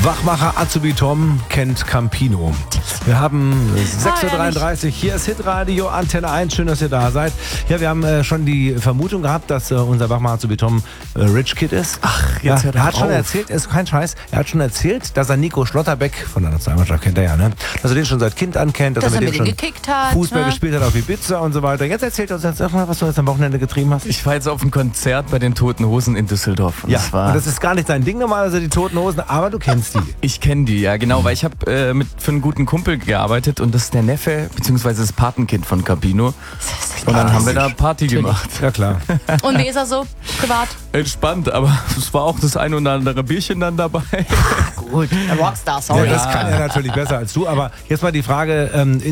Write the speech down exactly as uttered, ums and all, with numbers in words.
Wachmacher Azubi Tom kennt Campino. Wir haben sechs Uhr dreiunddreißig, hier ist Hitradio, Antenne eins, schön, dass ihr da seid. Ja, wir haben äh, schon die Vermutung gehabt, dass äh, unser Wachmacher Azubi Tom äh, Rich Kid ist. Ach, ja, jetzt hört er hat auf. schon erzählt, ist kein Scheiß, er hat schon erzählt, dass er Nico Schlotterbeck von der Nationalmannschaft kennt er ja, ne? Dass er den schon seit Kind ankennt, dass, Dass er mit er dem mit schon dem gekickt hat, Fußball ne? gespielt hat auf Ibiza und so weiter. Jetzt erzählt er uns jetzt mal, was du jetzt am Wochenende getrieben hast. Ich war jetzt auf einem Konzert bei den Toten Hosen in Düsseldorf. Und Ja, das war und das ist gar nicht sein Ding normalerweise, die Toten Hosen, aber du kennst die. Ich kenne die, ja genau, weil ich habe äh, mit für einen guten Kumpel gearbeitet und das ist der Neffe bzw. das Patenkind von Campino. Und dann haben wir da Party gemacht. Ja klar. Und wie ist er so privat? Entspannt, aber es war auch das ein oder andere Bierchen dann dabei. Gut, ein Rockstar, Ja, sorry. das kann er natürlich besser als du, aber jetzt mal die Frage, ähm,